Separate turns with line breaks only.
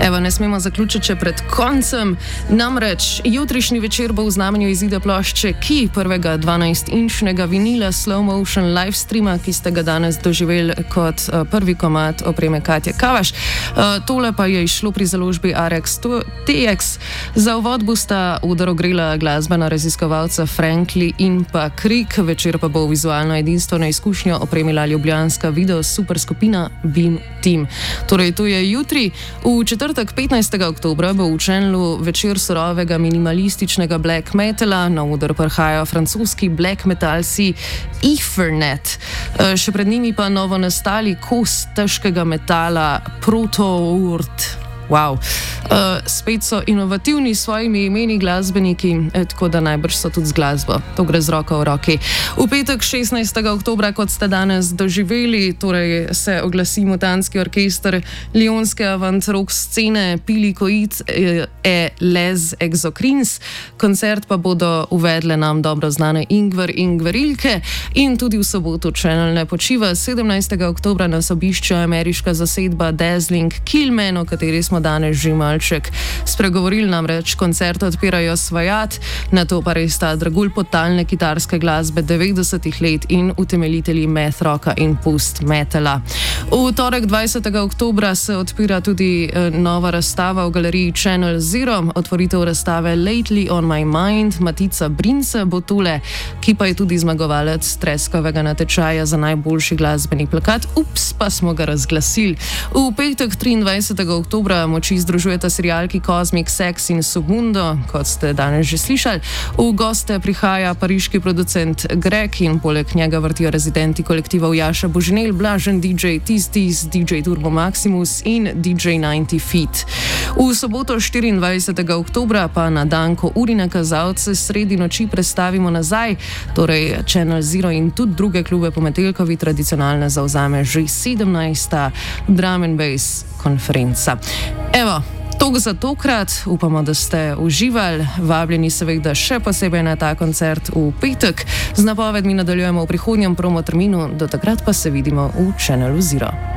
Evo, ne smemo zaključiti še pred koncem. Namreč jutrišnji večer bo v znamenju izida plošče Key, prvega 12-inčnega vinila slow motion live streama, ki ste ga danes doživeli kot prvi komad opreme Katje Kavaš. Tole pa je išlo pri založbi RX TX. Za uvod bosta udrogrela glasbena raziskovalca Frankly in pa Krik. Večer pa bo vizualno edinstveno izkušnjo opremila ljubljanska video superskupina Beam Team. Torej, to je jutri. V četrtek 15. oktobra bo v Channelu večer surovega minimalističnega black metala. Na oder prihajajo francoski black metalci Ethernet. Še pred njimi pa novo nastali kos težkega metala Proto-Urt. Wow. Spet so inovativni s svojimi imeni glasbeniki, tako da najbrž so tudi z glasbo. To gre z roko v roki. V petek 16. oktobra, kot ste danes doživeli, torej se oglasi mutantski orkester lionske avant-rock scene Pilikoid Les Exocrines. Koncert pa bodo uvedle nam dobro znane Ingvar in Gverilke in tudi v soboto Channel ne počiva. 17. oktobra nas obišče ameriška zasedba Dazzling Killman, o kateri smo danes že malček spregovorili, namreč koncert odpirajo Svajat, nato pa res ta dragulj podtalne kitarske glasbe 90-ih let in utemeljitelji math rocka in post-metala. V torek 20. oktobra se odpira tudi nova razstava v galeriji Channel Zero, otvoritev razstave Lately on my mind, Matica Brince bo tole, ki pa je tudi zmagovalec treskovega natečaja za najboljši glasbeni plakat. Ups, pa smo ga razglasili. V petek 23. oktobra moči združujeta serialki Cosmic Sex in Submundo, kot ste danes že slišali. V goste prihaja pariški producent Greg in poleg njega vrtijo rezidenti kolektivov Jaša Božinel, Blažen DJ Tistis, DJ Turbo Maximus in DJ 90 Feet. V soboto 24. oktobra pa na dan, ko urine kazalce sredi noči prestavimo nazaj, torej Channel Zero in tudi druge klube po Metelkovi tradicionalno zauzame že 17. Drum and Bass konferenca. Evo, toliko za tokrat, upamo, da ste uživali. Vabljeni seveda še posebej na ta koncert v petek. Z napovedmi nadaljujemo v prihodnjem promo terminu, do takrat pa se vidimo v Channelu Zero.